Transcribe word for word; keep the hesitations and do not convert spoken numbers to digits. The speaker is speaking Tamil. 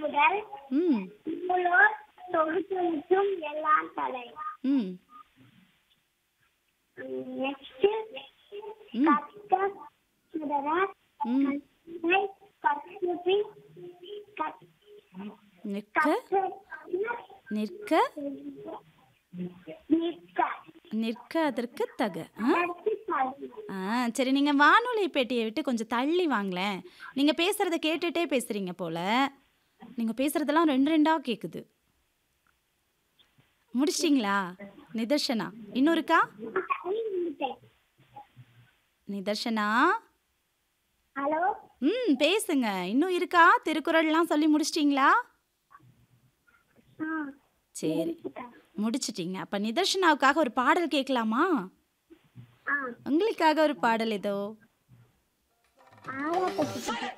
முதல் ம் நூலோர் தொகுத்துரைக்கும் எல்லாம் தலை. ம் நெக்ஸ்ட் ம் கற்க சுடர ம் கற்றை கற்குபி கற்- நிற்க கற்றை நிற்க நிற்க நிற்க அதற்கு தக ஆ அதற்கு தகு. ஆ சரி நீங்கள் வானொலி பெட்டியை விட்டு கொஞ்சம் தள்ளி வாங்களேன். நீங்கள் பேசுகிறத கேட்டுட்டே பேசுகிறீங்க போல. நீங்கள் பேசுகிறதெல்லாம் ரெண்டு ரெண்டாக கேட்குது. முடிச்சிட்டிங்களா நிதர்ஷனா? இன்னும் இருக்கா நிதர்ஷனா? ஹலோ ம் பேசுங்க. இன்னும் இருக்கா? திருக்குறள்லாம் சொல்லி முடிச்சிட்டிங்களா? ஆ சரி முடிச்சிட்டிங்க. அப்போ நிதர்ஷனாவுக்காக ஒரு பாடல் கேட்கலாமா? ஆ உங்களுக்காக ஒரு பாடல் ஏதோ ஆராய்ச்சி